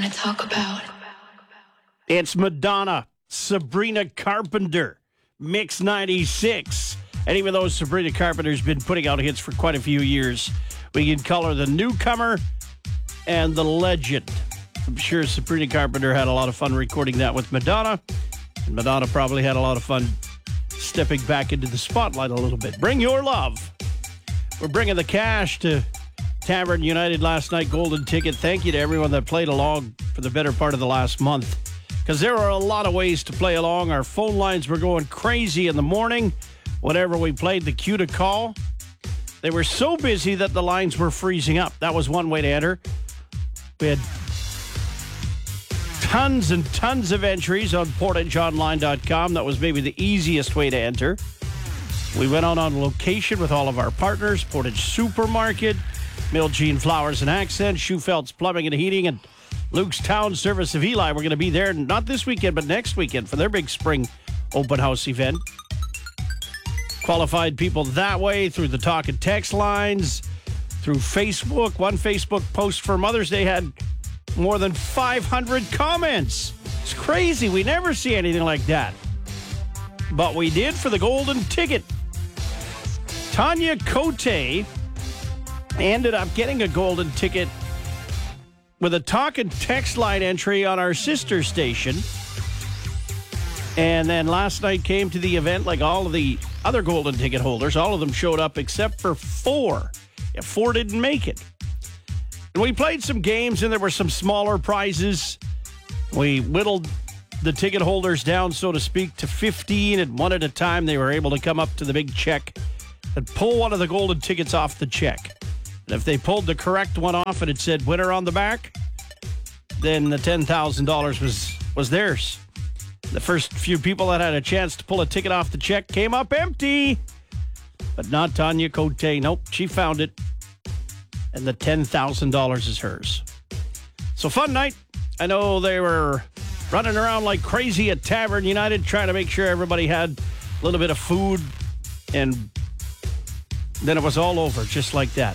to talk about. It's Madonna, Sabrina Carpenter, Mix 96. And even though Sabrina Carpenter's been putting out hits for quite a few years, we can call her the newcomer and the legend. I'm sure Sabrina Carpenter had a lot of fun recording that with Madonna. And Madonna probably had a lot of fun stepping back into the spotlight a little bit. Bring your love. We're bringing the cash to Tavern United last night. Golden ticket. Thank you to everyone that played along for the better part of the last month, because there are a lot of ways to play along. Our phone lines were going crazy in the morning whenever we played the cue to call. They were so busy that the lines were freezing up. That was one way to enter. We had tons and tons of entries on portageonline.com. That was maybe the easiest way to enter. We went on location with all of our partners: Portage Supermarket, Miljean Flowers and Accents, Schufeld's Plumbing and Heating, and Luke's Town Service of Eli. We're going to be there not this weekend, but next weekend for their big spring open house event. Qualified people that way through the talk and text lines, through Facebook. One Facebook post for Mother's Day had more than 500 comments. It's crazy. We never see anything like that. But we did for the golden ticket. Tanya Cote ended up getting a golden ticket with a talk and text line entry on our sister station. And then last night came to the event like all of the other golden ticket holders. All of them showed up except for 4. Yeah, 4 didn't make it. And we played some games, and there were some smaller prizes. We whittled the ticket holders down, so to speak, to 15, and one at a time they were able to come up to the big check and pull one of the golden tickets off the check. And if they pulled the correct one off and it said winner on the back, then the $10,000 was theirs. The first few people that had a chance to pull a ticket off the check came up empty. But not Tanya Cote. Nope, she found it. And the $10,000 is hers. So fun night. I know they were running around like crazy at Tavern United, trying to make sure everybody had a little bit of food. And then it was all over, just like that.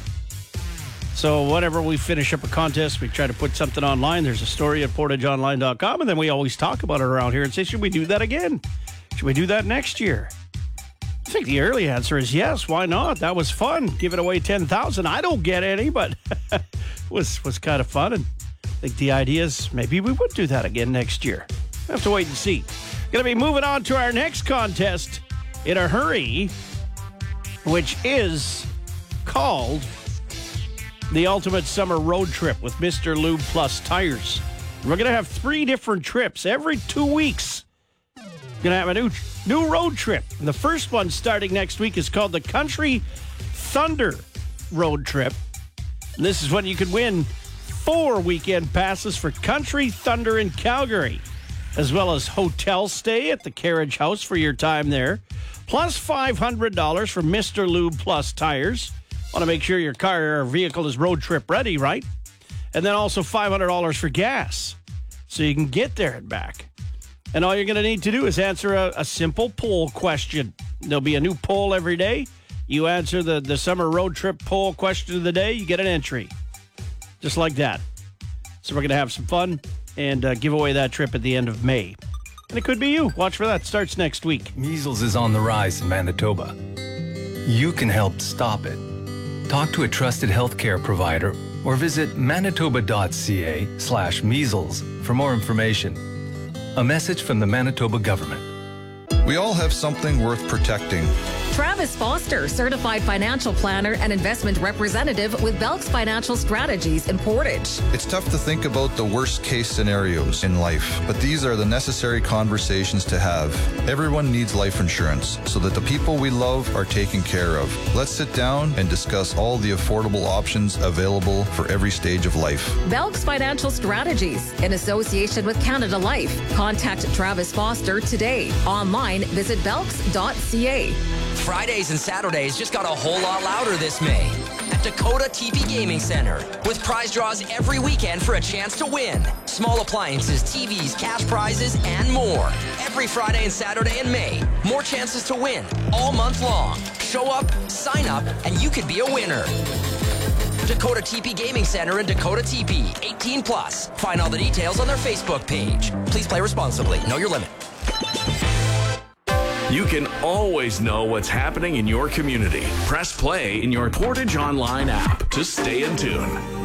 So whenever we finish up a contest, we try to put something online. There's a story at portageonline.com, and then we always talk about it around here and say, should we do that again? Should we do that next year? I think the early answer is yes. Why not? That was fun. Giving away $10,000. I don't get any, but it was kind of fun. And I think the idea is maybe we would do that again next year. We'll have to wait and see. Going to be moving on to our next contest in a hurry, which is called the Ultimate Summer Road Trip with Mr. Lube Plus Tires. We're going to have 3 different trips every 2 weeks. Going to have a new road trip. And the first one starting next week is called the Country Thunder Road Trip. And this is when you can win 4 weekend passes for Country Thunder in Calgary, as well as hotel stay at the Carriage House for your time there, plus $500 from Mr. Lube Plus Tires. Want to make sure your car or vehicle is road trip ready, right? And then also $500 for gas, so you can get there and back. And all you're going to need to do is answer a simple poll question. There'll be a new poll every day. You answer the summer road trip poll question of the day, you get an entry. Just like that. So we're going to have some fun and give away that trip at the end of May. And it could be you. Watch for that. Starts next week. Measles is on the rise in Manitoba. You can help stop it. Talk to a trusted healthcare provider or visit manitoba.ca/measles for more information. A message from the Manitoba government. We all have something worth protecting. Travis Foster, certified financial planner and investment representative with Belks Financial Strategies in Portage. It's tough to think about the worst case scenarios in life, but these are the necessary conversations to have. Everyone needs life insurance so that the people we love are taken care of. Let's sit down and discuss all the affordable options available for every stage of life. Belks Financial Strategies in association with Canada Life. Contact Travis Foster today. Online, visit belks.ca. Fridays and Saturdays just got a whole lot louder this May at Dakota TV Gaming Center, with prize draws every weekend for a chance to win. Small appliances, TVs, cash prizes, and more. Every Friday and Saturday in May. More chances to win all month long. Show up, sign up, and you could be a winner. Dakota TP Gaming Center in Dakota TP, 18 plus. Find all the details on their Facebook page. Please play responsibly. Know your limit. You can always know what's happening in your community. Press play in your Portage Online app to stay in tune.